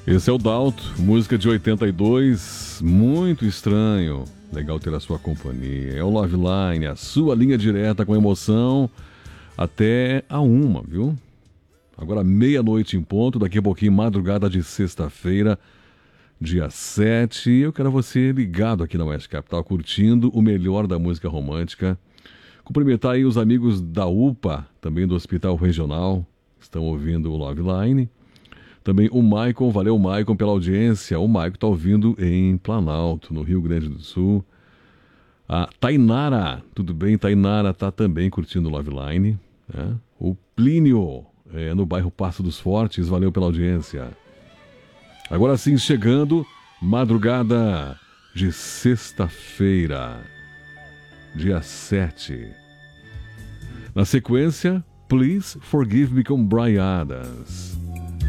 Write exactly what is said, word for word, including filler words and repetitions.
Esse é o Dalto, música de oitenta e dois, muito estranho. Legal ter a sua companhia. É o Love Line, a sua linha direta com emoção até a uma, viu? Agora meia-noite em ponto, daqui a pouquinho, madrugada de sexta-feira, dia sete. Eu quero você ligado aqui na Oeste Capital, curtindo o melhor da música romântica. Cumprimentar aí os amigos da U P A, também do Hospital Regional, estão ouvindo o Love Line. Também o Maicon, valeu Maicon pela audiência. O Maicon está ouvindo em Planalto, no Rio Grande do Sul. A Tainara, tudo bem? Tainara está também curtindo o Love Line. Né? O Plínio, é, no bairro Passo dos Fortes, valeu pela audiência. Agora sim, chegando, madrugada de sexta-feira, dia sete. Na sequência, Please Forgive Me com Bryan Adams.